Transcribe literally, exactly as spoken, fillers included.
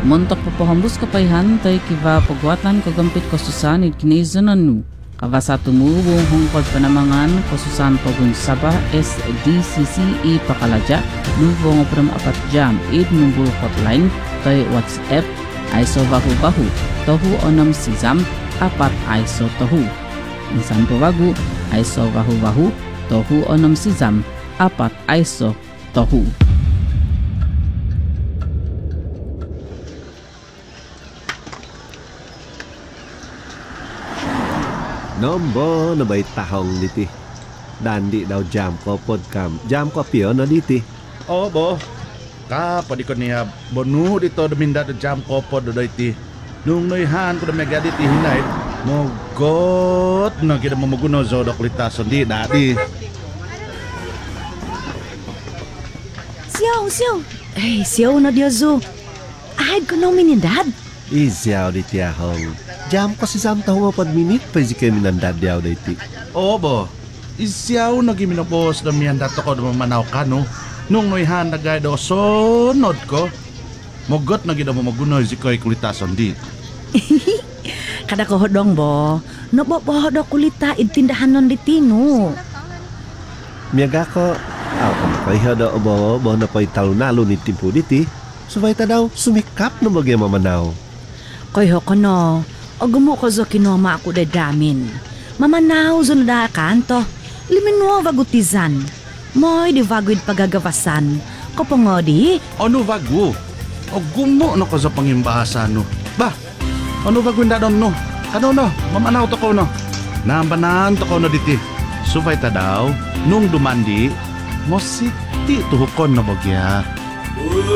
Montok papahambus kapayhan tay kiva pagwatan kagampit kosusan it kinizanan nu. Kava sa tumubong hungkod panamangan kosusan pagun sabah S D C C I pakalaja nubong pram apat jam id numbul hotline tay WhatsApp aiso bahu bahu tohu onam sizam apat aiso tohu. Insan pawagu aiso bahu bahu tohu onam sizam apat aiso tohu. Nombo na bay tahong diti. Dandi daw jam ko podcast. Jam ko pio na diti. Oh, bo. Ka, pwede ko niya bonu dito daminda do jam ko po do iti. Nung noihan ko na mega diti hinay, mogot na kita mamaguno zo do kulitason di dati. Siyaw, siyaw. Eh, siyaw na dia zo. Ahid ko nang minindad. Izyaw diti ahong. Jam ko si Sam tahu mapat minit pa si kami nandad diaw diti. Oh, bo. Isyaw na giminapos na miyan dato ko na mamanaw ka, no? Nung noihan na gaya do sonod ko, mogot na kita mamaguno si ko'y kulitason di. Kada ko hodong bo. No bo po hodong kulita itindahan non ditino. Miyaga ko. Aw kung kay hada obo bo na pay talunalo ni timpo diti. Subay ta daw sumikap na bagay mamanaw. Koy ho ko no. O gumo ko zo kinoma ako da damin. Mamanaw zo na kanto. Liminwa vagutizan. Moy di vagwid pagagawasan. Kopongodi. Ano bago? O gumo no ko sa pangimbasa no. Ba, ano bago yung dadon no? Ano no? Mamanaw to ko no? Nambanan to ko no diti. Subay ta daw, nung dumandi, mo siti tuhukon na bagya.